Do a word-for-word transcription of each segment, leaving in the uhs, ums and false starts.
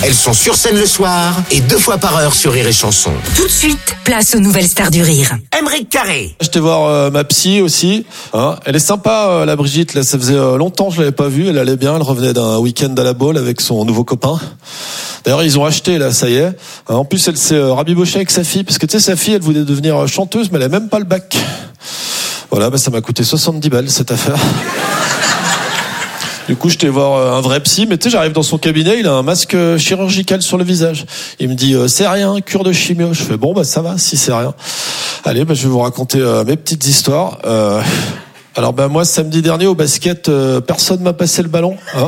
Elles sont sur scène le soir et deux fois par heure sur Rire et Chanson. Tout de suite, place aux nouvelles stars du rire. Aymeric Carré. J'étais voir euh, ma psy aussi. Hein. Elle est sympa, euh, la Brigitte. Là, ça faisait euh, longtemps que je l'avais pas vue. Elle allait bien. Elle revenait d'un week-end à la Baule avec son nouveau copain. D'ailleurs, ils ont acheté, là, ça y est. Euh, en plus, elle s'est euh, rabibochée avec sa fille. Parce que tu sais, sa fille, elle voulait devenir euh, chanteuse, mais elle avait même pas le bac. Voilà, bah, ça m'a coûté soixante-dix balles, cette affaire. Du coup, j'étais voir un vrai psy, mais tu sais, j'arrive dans son cabinet, il a un masque chirurgical sur le visage. Il me dit, euh, c'est rien, cure de chimio. Je fais, bon, bah ça va, si c'est rien. Allez, bah je vais vous raconter euh, mes petites histoires. Euh, alors, bah moi, samedi dernier, au basket, euh, personne m'a passé le ballon. Hein,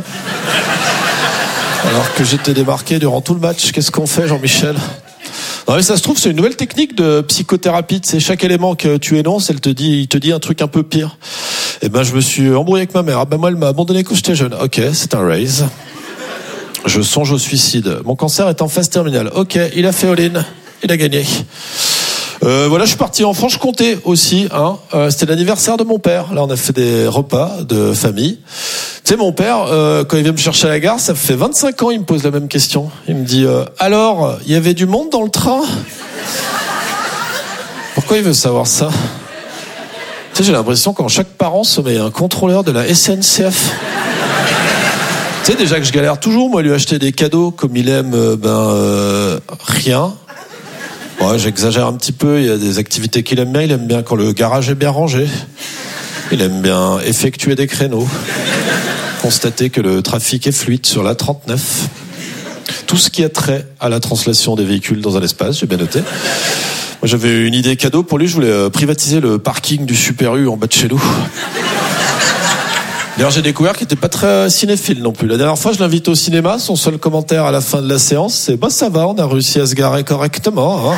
alors que j'étais démarqué durant tout le match. Qu'est-ce qu'on fait, Jean-Michel ? Non mais ça se trouve, c'est une nouvelle technique de psychothérapie. C'est chaque élément que tu énonces, elle te dit, il te dit un truc un peu pire. Et ben je me suis embrouillé avec ma mère. Ah ben moi elle m'a abandonné quand j'étais jeune. Ok, c'est un raise. Je songe au suicide. Mon cancer est en phase terminale. Ok, il a fait all-in, il a gagné. Euh, voilà, je suis parti en Franche-Comté aussi. Hein. Euh, c'était l'anniversaire de mon père. Là, on a fait des repas de famille. Tu sais, mon père, euh, quand il vient me chercher à la gare, ça fait vingt-cinq ans, il me pose la même question. Il me dit, euh, alors, il y avait du monde dans le train ? Pourquoi il veut savoir ça ? Tu sais, j'ai l'impression qu'en chaque parent se met un contrôleur de la S N C F. Tu sais, déjà que je galère toujours, moi, à lui acheter des cadeaux comme il aime, euh, ben, euh, rien. Ouais, j'exagère un petit peu, il y a des activités qu'il aime bien, il aime bien quand le garage est bien rangé. Il aime bien effectuer des créneaux. Constater que le trafic est fluide sur la trente-neuf. Tout ce qui a trait à la translation des véhicules dans un espace, j'ai bien noté. Moi, j'avais une idée cadeau pour lui, je voulais privatiser le parking du Super U en bas de chez nous. D'ailleurs, j'ai découvert qu'il était pas très cinéphile non plus. La dernière fois, je l'invite au cinéma, son seul commentaire à la fin de la séance, c'est « Bah ça va, on a réussi à se garer correctement. Hein. »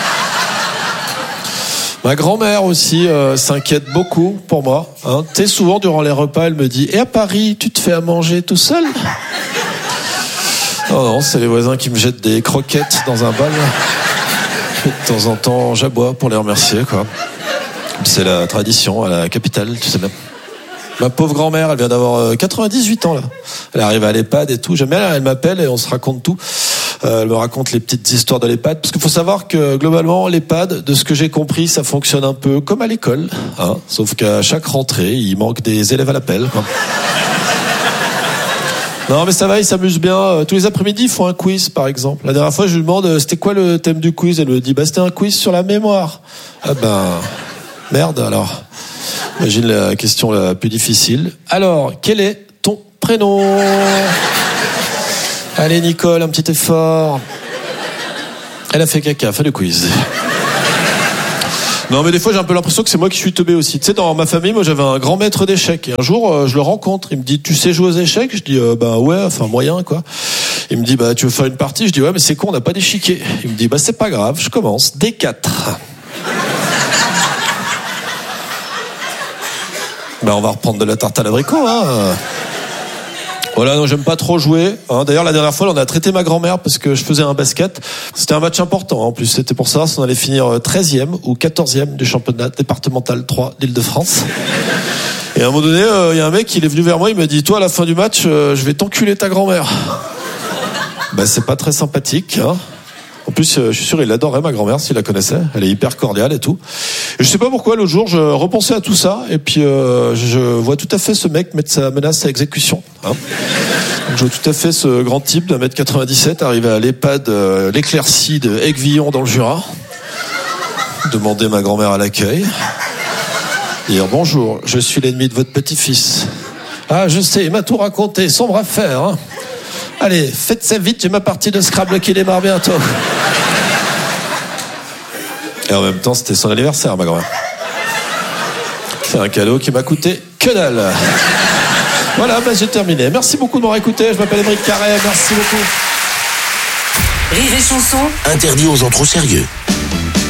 Ma grand-mère aussi euh, s'inquiète beaucoup pour moi. Hein. Tu sais, souvent, durant les repas, elle me dit « Et à Paris, tu te fais à manger tout seul ?» Non, non, c'est les voisins qui me jettent des croquettes dans un bol. Et de temps en temps, j'aboie pour les remercier, quoi. C'est la tradition à la capitale, tu sais bien. Ma pauvre grand-mère, elle vient d'avoir quatre-vingt-dix-huit ans, là. Elle arrive à l'EHPAD et tout. J'aime bien, elle m'appelle et on se raconte tout. Euh, elle me raconte les petites histoires de l'EHPAD. Parce qu'il faut savoir que, globalement, l'EHPAD, de ce que j'ai compris, ça fonctionne un peu comme à l'école. Hein. Sauf qu'à chaque rentrée, il manque des élèves à l'appel, quoi. Non, mais ça va, ils s'amusent bien. Tous les après-midi, ils font un quiz, par exemple. La dernière fois, je lui demande, c'était quoi le thème du quiz? Elle me dit, bah, c'était un quiz sur la mémoire. Ah ben, merde, alors. Imagine la question la plus difficile. Alors, quel est ton prénom? Allez, Nicole, un petit effort. Elle a fait caca, fais le quiz. Non, mais des fois, j'ai un peu l'impression que c'est moi qui suis teubé aussi. Tu sais, dans ma famille, moi, j'avais un grand maître d'échecs. Et un jour, euh, je le rencontre. Il me dit, tu sais jouer aux échecs? Je dis, euh, bah ouais, enfin, moyen, quoi. Il me dit, bah, tu veux faire une partie? Je dis, ouais, mais c'est con, on n'a pas d'échiquier. Il me dit, bah, c'est pas grave, je commence. D quatre. Ben, on va reprendre de la tarte à l'abricot, hein. Voilà, non, j'aime pas trop jouer. Hein. D'ailleurs, la dernière fois, on a traité ma grand-mère parce que je faisais un basket. C'était un match important, en plus. C'était pour savoir si on allait finir treizième ou quatorzième du championnat départemental trois d'Île-de-France. Et à un moment donné, il euh, y a un mec, il est venu vers moi, il m'a dit, toi, à la fin du match, euh, je vais t'enculer ta grand-mère. Ben, c'est pas très sympathique, hein. En plus, je suis sûr, il adorait ma grand-mère s'il la connaissait. Elle est hyper cordiale et tout. Et je sais pas pourquoi, l'autre jour, je repensais à tout ça. Et puis, euh, je vois tout à fait ce mec mettre sa menace à exécution. Hein. Donc, je vois tout à fait ce grand type d'un mètre quatre-vingt-dix-sept arriver à l'EHPAD, euh, l'éclaircie de Aiguillon dans le Jura. Demander ma grand-mère à l'accueil. Dire bonjour, je suis l'ennemi de votre petit-fils. Ah, je sais, il m'a tout raconté, sombre affaire, hein. Allez, faites ça vite, j'ai ma partie de Scrabble qui démarre bientôt. Et en même temps, c'était son anniversaire, ma grand-mère. C'est un cadeau qui m'a coûté que dalle. Voilà, bah, j'ai terminé. Merci beaucoup de m'avoir écouté. Je m'appelle Aymeric Carré. Merci beaucoup. Rire et Chanson. Interdit aux gens trop sérieux.